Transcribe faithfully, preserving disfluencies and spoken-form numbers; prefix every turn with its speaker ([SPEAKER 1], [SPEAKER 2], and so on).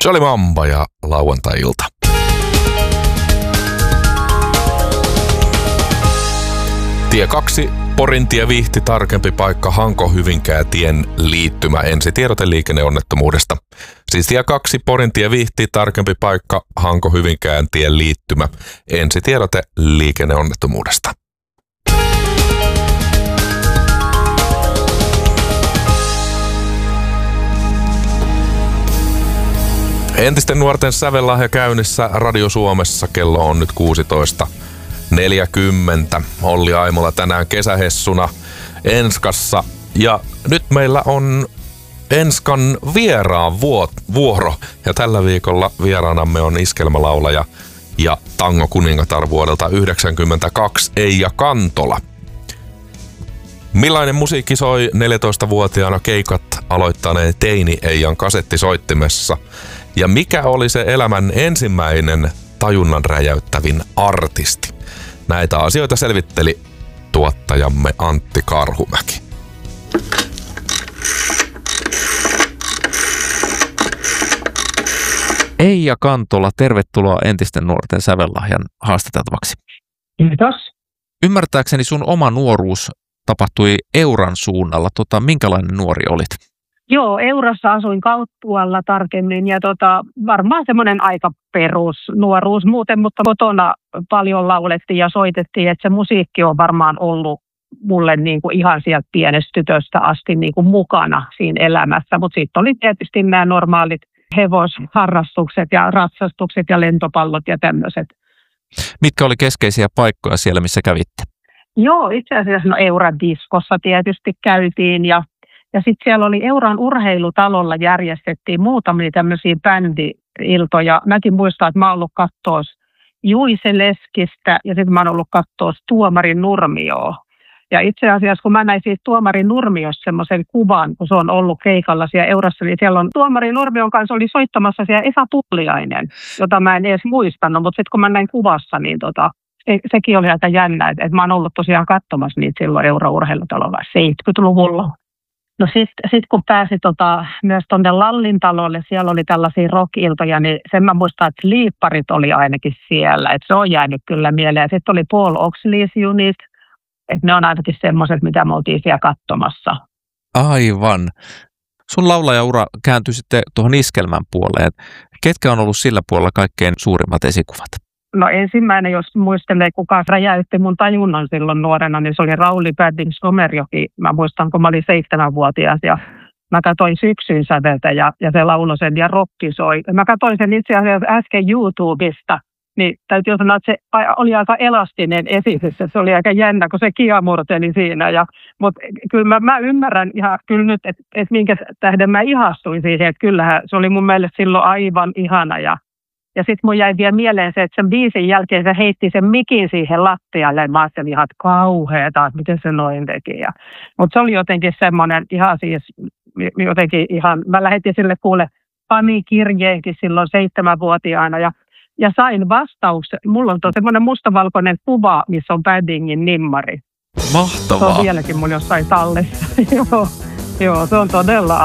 [SPEAKER 1] Jolly Mamba ja lauantai-ilta. Tie kaksi, Porintie Vihti, tarkempi paikka Hanko-Hyvinkää tien liittymä, ensi tiedote liikenneonnettomuudesta. Siis tie kaksi, Porintie Vihti, tarkempi paikka Hanko-Hyvinkään tien liittymä, ensi tiedote liikenneonnettomuudesta. Entisten nuorten sävellahja käynnissä Radio Suomessa. Kello on nyt kuusitoista neljäkymmentä. Olli Aimola tänään kesähessuna Enskassa. Ja nyt meillä on Enskan vieraan vuoro. Ja tällä viikolla vieraanamme on iskelmälaulaja ja tango-kuningatar vuodelta yhdeksänkymmentäkaksi Eija Kantola. Millainen musiikki soi neljätoistavuotiaana keikat aloittaneen teini Eijan kasettisoittimessa? Ja mikä oli se elämän ensimmäinen tajunnan räjäyttävin artisti? Näitä asioita selvitteli tuottajamme Antti Karhumäki.
[SPEAKER 2] Eija Kantola, tervetuloa Entisten nuorten sävellahjan haastateltavaksi.
[SPEAKER 3] Kiitos.
[SPEAKER 2] Ymmärtääkseni sun oma nuoruus tapahtui Euran suunnalla. Tota, minkälainen nuori olit?
[SPEAKER 3] Joo, Eurassa asuin Kauttualla tarkemmin ja tota, varmaan semmoinen aika perus nuoruus muuten, mutta kotona paljon laulettiin ja soitettiin, että se musiikki on varmaan ollut mulle niin kuin ihan sieltä pienestä tytöstä asti niin kuin mukana siinä elämässä, mutta sitten oli tietysti nämä normaalit hevosharrastukset ja ratsastukset ja lentopallot ja tämmöiset.
[SPEAKER 2] Mitkä oli keskeisiä paikkoja siellä, missä kävitte? Joo,
[SPEAKER 3] itse asiassa no Euradiskossa tietysti käytiin ja Ja sitten siellä oli Euran urheilutalolla järjestettiin muutamia tämmöisiä bändi-iltoja. Mäkin muistan, että mä oon ollut katsoa Juise Leskistä ja sitten mä oon ollut katsoa Tuomarin Nurmioa. Ja itse asiassa kun mä näin siitä Tuomarin Nurmiossa semmoisen kuvan, kun se on ollut keikalla siellä Eurassa, niin siellä on Tuomarin Nurmion kanssa oli soittamassa siellä Esa Pulliainen, jota mä en edes muistanut, mutta sitten kun mä näin kuvassa, niin tota, se, sekin oli aika jännä, että, että mä oon ollut tosiaan katsomassa niitä silloin Euran urheilutalolla seitsemänkymmentäluvulla. No sitten sit kun pääsi tota, myös tuonne Lallin talolle, siellä oli tällaisia rock-iltoja, niin sen mä muistan, että Liipparit oli ainakin siellä. Että se on jäänyt kyllä mieleen. Sitten oli Paul Oxley's Unit, että ne on ainakin semmoiset, mitä me oltiin siellä katsomassa.
[SPEAKER 2] Aivan. Sun laulajaura kääntyi sitten tuohon iskelmän puoleen. Ketkä on ollut sillä puolella kaikkein suurimmat esikuvat?
[SPEAKER 3] No ensimmäinen, jos muistelee, kuka räjäytti mun tajunnan silloin nuorena, niin se oli Rauli Pärdin Somerjoki. Mä muistan, kun mä olin seitsemänvuotias ja mä katsoin Syksyn säveltä ja, ja se lauloi sen ja rokki soi. Mä katsoin sen itse asiassa äsken YouTubesta, niin täytyy sanoa, että se oli aika elastinen esitys. Se oli aika jännä, kun se kiamurteli siinä. Ja, mutta kyllä mä, mä ymmärrän ihan kyllä nyt, että, että minkä tähden mä ihastuin siihen. Että kyllähän se oli mun mielestä silloin aivan ihana ja Ja sitten mun jäi vielä mieleen se, että sen biisin jälkeen se heitti sen mikin siihen lattialle. Mä ajattelin ihan, että kauheeta, että miten se noin teki. Mutta se oli jotenkin semmoinen ihan siis, jotenkin ihan, mä lähetin sille kuule fanikirjeenkin silloin seitsemänvuotiaana ja, ja sain vastauksen. Mulla on semmoinen mustavalkoinen kuva, missä on Paddingin nimmari.
[SPEAKER 2] Mahtavaa.
[SPEAKER 3] Se on vieläkin mulla jossain tallessa. joo, joo, se on todella